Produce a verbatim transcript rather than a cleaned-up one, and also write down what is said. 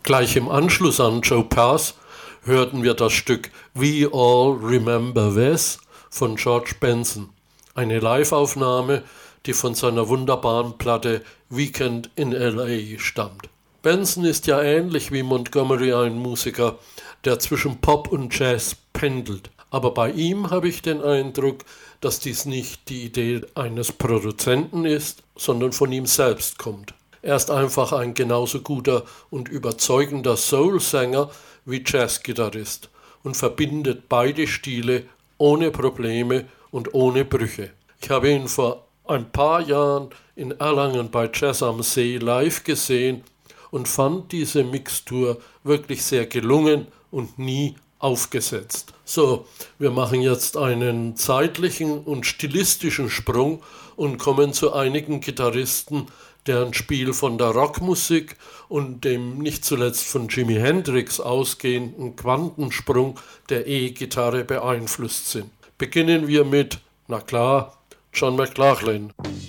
Gleich im Anschluss an Joe Pass hörten wir das Stück We All Remember Wes von George Benson, eine Live-Aufnahme, die von seiner wunderbaren Platte Weekend in L A stammt. Benson ist ja ähnlich wie Montgomery ein Musiker, der zwischen Pop und Jazz pendelt. Aber bei ihm habe ich den Eindruck, dass dies nicht die Idee eines Produzenten ist, sondern von ihm selbst kommt. Er ist einfach ein genauso guter und überzeugender Soul-Sänger wie Jazzgitarrist und verbindet beide Stile ohne Probleme und ohne Brüche. Ich habe ihn vor ein paar Jahren in Erlangen bei Jazz am See live gesehen und fand diese Mixtur wirklich sehr gelungen und nie aufgesetzt. So, wir machen jetzt einen zeitlichen und stilistischen Sprung und kommen zu einigen Gitarristen, deren Spiel von der Rockmusik und dem nicht zuletzt von Jimi Hendrix ausgehenden Quantensprung der E-Gitarre beeinflusst sind. Beginnen wir mit, na klar, John McLaughlin.